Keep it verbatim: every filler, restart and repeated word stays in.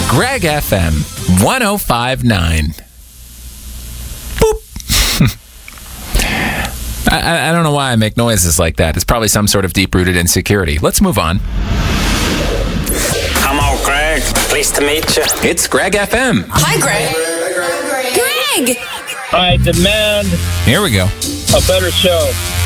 Greg F M one oh five point nine. Boop. I, I don't know why I make noises like that. It's probably some sort of deep-rooted insecurity. Let's move on. Come on, Greg. Pleased to meet you. It's Greg F M. Hi, Greg. Greg! I demand Here we go. a better show.